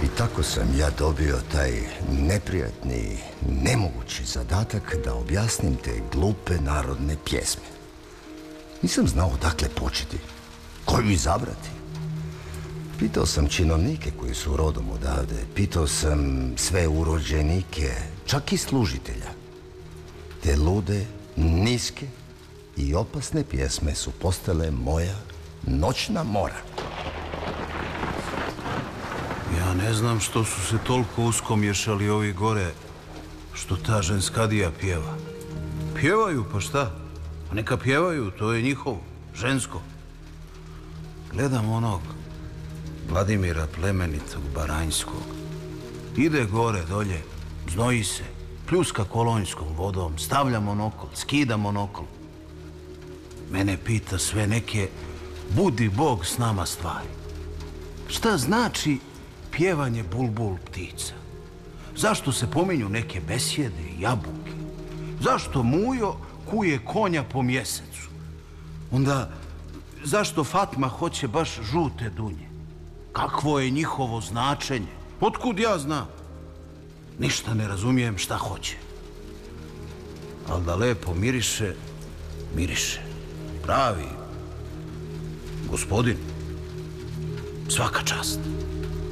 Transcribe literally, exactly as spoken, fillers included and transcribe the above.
I tako sam ja dobio taj neprijatni, nemogući zadatak da objasnim te glupe narodne pjesme. Nisam znao odakle početi, koju izabrati. Pitao sam činovnike koji su rodom odavde, pitao sam sve urođenike, čak i služitelja. Te lude, niske i opasne pjesme su postale moja noćna mora. Ja ne znam što su se toliko usko miješali ovi gore, što ta ženskadija pjeva. Pjevaju, pa šta? A neka pjevaju, to je njihovo, žensko. Gledam onog Vladimira plemenitog Baranjskog. Ide gore, dolje, znoji se, pljuska kolonjskom vodom, stavlja monokol, skida monokol. Mene pita sve neke budi Bog s nama stvari. Šta znači pjevanje bulbul ptica? Zašto se pominju neke besjede i jabuke? Zašto Mujo kuje konja po mjesecu? Onda, zašto Fatma hoće baš žute dunje? Kakvo je njihovo značenje? Otkud ja znam? Ništa ne razumijem šta hoće. Ali da lepo miriše, miriše. Pravi gospodin. Svaka čast.